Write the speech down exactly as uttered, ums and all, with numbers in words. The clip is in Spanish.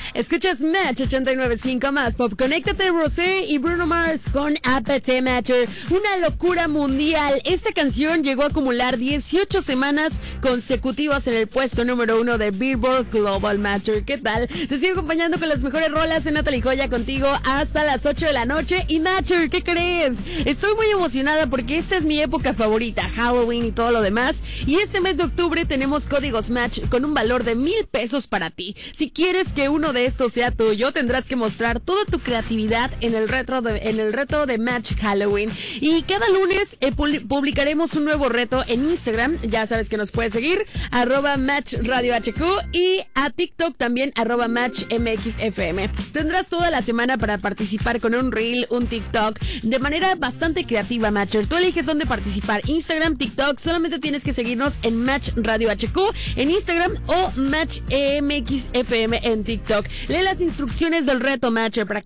Escuchas Match ochenta y nueve punto cinco más Pop. Conéctate, Rosé y Bruno Mars con A P T Matcher. Una locura mundial. Esta canción llegó a acumular dieciocho semanas consecutivas en el puesto número uno de Billboard Global Matcher. ¿Qué tal? Te sigo acompañando con las mejores rolas. Soy Natalie Joya contigo hasta las ocho de la noche. Y Matcher, ¿qué crees? Estoy muy emocionada porque esta es mi época favorita, Halloween y todo lo demás. Y este mes de octubre tenemos códigos Match con un valor de mil pesos para ti. Si quieres que uno de estos sea tuyo, tendrás que mostrar toda tu creatividad en el retro de, en el reto de Match Halloween. Y cada lunes eh, publicaremos un nuevo reto en Instagram. Ya sabes que nos puedes seguir, arroba Match Radio H Q, y a TikTok también, arroba Match M X F M. Tendrás toda la semana para participar con un reel, un TikTok, de manera bastante creativa, Matcher. Tú eliges dónde participar, Instagram, TikTok. Solamente tienes que seguirnos en Match Radio H Q en Instagram o Match M X F M en TikTok. Lee las instrucciones del reto, Matcher, para